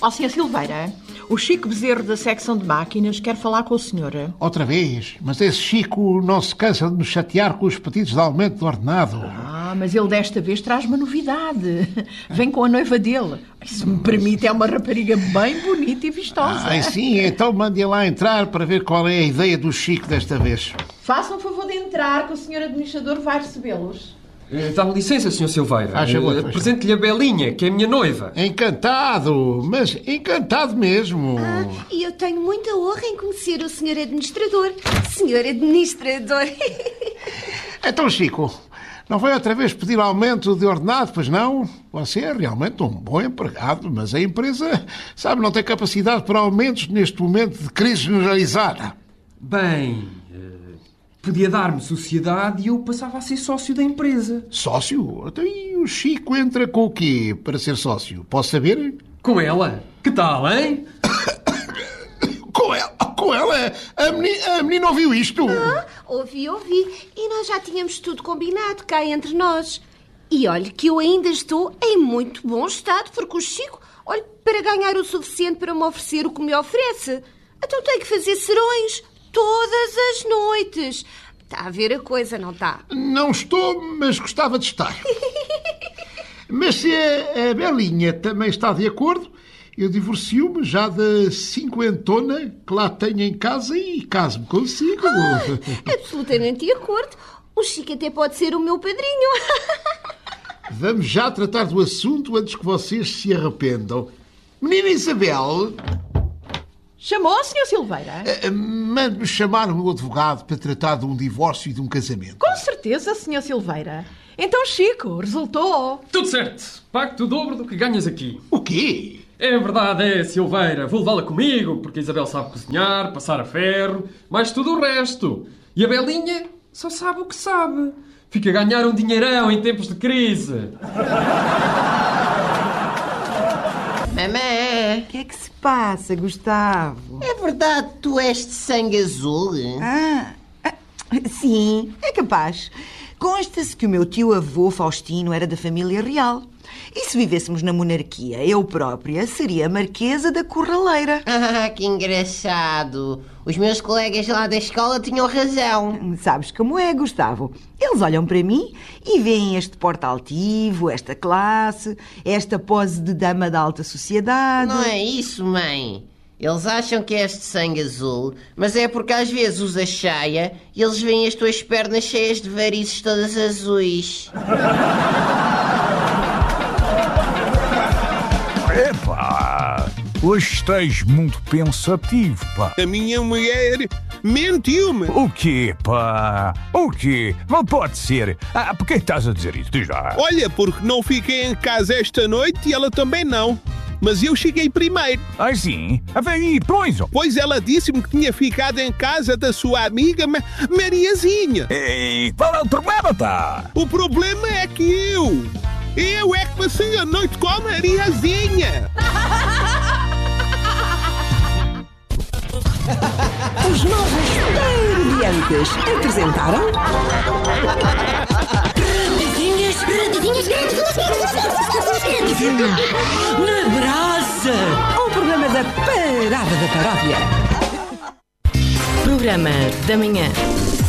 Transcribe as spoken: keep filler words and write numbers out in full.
Ó, senhor Silveira, o Chico Bezerro da secção de máquinas quer falar com o senhor. Outra vez? Mas esse Chico não se cansa de nos chatear com os pedidos de aumento do ordenado. Ah, mas ele desta vez traz uma novidade. Vem com a noiva dele. Se me permite, é uma rapariga bem bonita e vistosa. Ah, sim, então mande lá entrar para ver qual é a ideia do Chico desta vez. Façam o favor de entrar, que o senhor administrador vai recebê-los. Dá-me licença, senhor Silveira. Ah, chegou, uh, Presente-lhe a Belinha, que é a minha noiva. Encantado, mas encantado mesmo. Ah, e eu tenho muita honra em conhecer o senhor administrador. Senhor administrador. Então, Chico, não vai outra vez pedir aumento de ordenado, pois não? Você é realmente um bom empregado, mas a empresa, sabe, não tem capacidade para aumentos neste momento de crise generalizada. Bem, uh, podia dar-me sociedade e eu passava a ser sócio da empresa. Sócio? Então, e o Chico entra com o quê para ser sócio? Posso saber? Com ela? Que tal, hein? Com ela? Com ela? A menina, a menina ouviu isto? Ah, ouvi, ouvi. E nós já tínhamos tudo combinado cá entre nós. E olhe que eu ainda estou em muito bom estado, porque o Chico, olhe, para ganhar o suficiente para me oferecer o que me oferece, então tenho que fazer serões todas as noites. Está a ver a coisa, não está? Não estou, mas gostava de estar. Mas se a, a Belinha também está de acordo, eu divorcio-me já da cinquentona que lá tenho em casa e caso-me consigo. Ah, absolutamente de acordo. O Chico até pode ser o meu padrinho. Vamos já tratar do assunto antes que vocês se arrependam. Menina Isabel... Chamou, senhor Silveira? Uh, Mande-me chamar o meu advogado para tratar de um divórcio e de um casamento. Com certeza, senhor Silveira. Então, Chico, resultou. Tudo certo. Pago-te o dobro do que ganhas aqui. O quê? É verdade, é, Silveira. Vou levá-la comigo, porque a Isabel sabe cozinhar, passar a ferro, mais tudo o resto. E a Belinha só sabe o que sabe. Fica a ganhar um dinheirão em tempos de crise. Mamãe! O que é que se passa, Gustavo? É verdade que tu és de sangue azul? Ah, ah, sim, é capaz. Consta-se que o meu tio-avô Faustino era da família real. E se vivêssemos na monarquia, eu própria seria a Marquesa da Corraleira. Ah, que engraçado! Os meus colegas lá da escola tinham razão. Sabes como é, Gustavo? Eles olham para mim e veem este porte altivo, esta classe, esta pose de dama da alta sociedade. Não é isso, mãe. Eles acham que és de sangue azul, mas é porque às vezes usas cheia e eles veem as tuas pernas cheias de varizes todas azuis. Epá, hoje estás muito pensativo, pá. A minha mulher mentiu-me. O quê, pá? O quê? Não pode ser. Ah, por que estás a dizer isso? Diz já. Olha, porque não fiquei em casa esta noite e ela também não. Mas eu cheguei primeiro. Ah, sim? Ah, vem aí, pois. Pois ela disse-me que tinha ficado em casa da sua amiga Ma- Mariazinha. E qual é o problema, tá? O problema é que eu... Eu é que passei a noite com a Mariazinha. Os novos Parodiantes apresentaram... Radinhas, radinhas, radinhas, na brasa. O programa da Parada da Paródia. Programa da Manhã.